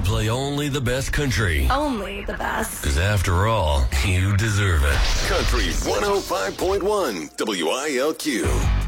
We play only the best country. Only the best. Because after all, you deserve it. Country 105.1 WILQ.